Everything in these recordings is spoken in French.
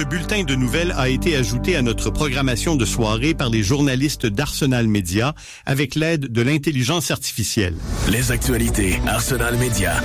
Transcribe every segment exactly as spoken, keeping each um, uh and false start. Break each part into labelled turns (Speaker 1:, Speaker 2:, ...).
Speaker 1: Ce bulletin de nouvelles a été ajouté à notre programmation de soirée par les journalistes d'Arsenal Média avec l'aide de l'intelligence artificielle.
Speaker 2: Les actualités Arsenal Média.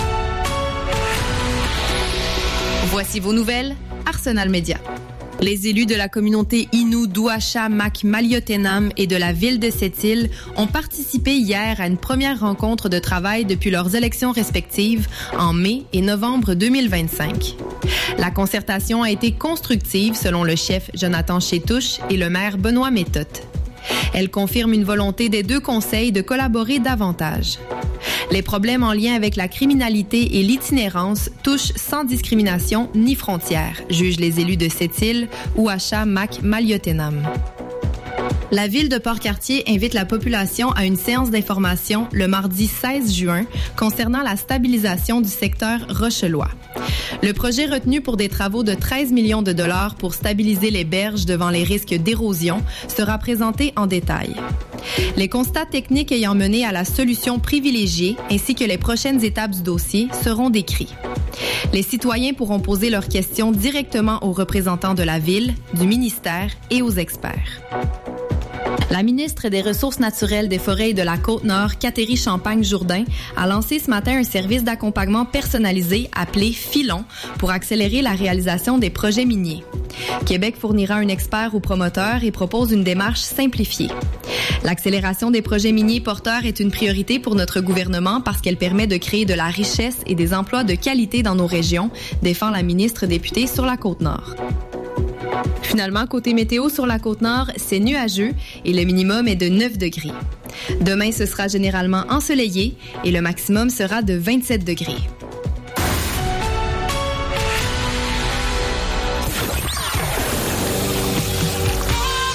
Speaker 3: Voici vos nouvelles, Arsenal Média. Les élus de la communauté Innu d'Ouacha Mac Maliotenam et de la ville de Sept-Îles ont participé hier à une première rencontre de travail depuis leurs élections respectives en mai et novembre deux mille vingt-cinq. La concertation a été constructive selon le chef Jonathan Chétouche et le maire Benoît Méthode. Elle confirme une volonté des deux conseils de collaborer davantage. Les problèmes en lien avec la criminalité et l'itinérance touchent sans discrimination ni frontières, jugent les élus de Sept-Îles, Ouacha Mac Maliotenam. La ville de Port-Cartier invite la population à une séance d'information le mardi seize juin concernant la stabilisation du secteur Rochelois. Le projet retenu pour des travaux de treize millions de dollars pour stabiliser les berges devant les risques d'érosion sera présenté en détail. Les constats techniques ayant mené à la solution privilégiée ainsi que les prochaines étapes du dossier seront décrits. Les citoyens pourront poser leurs questions directement aux représentants de la ville, du ministère et aux experts. La ministre des Ressources naturelles, des Forêts et de la Côte-Nord, Catherine Champagne-Jourdain, a lancé ce matin un service d'accompagnement personnalisé appelé Filon pour accélérer la réalisation des projets miniers. Québec fournira un expert ou promoteur et propose une démarche simplifiée. L'accélération des projets miniers porteurs est une priorité pour notre gouvernement parce qu'elle permet de créer de la richesse et des emplois de qualité dans nos régions, défend la ministre députée sur la Côte-Nord. Finalement, côté météo sur la Côte-Nord, c'est nuageux et le minimum est de neuf degrés. Demain, ce sera généralement ensoleillé et le maximum sera de vingt-sept degrés.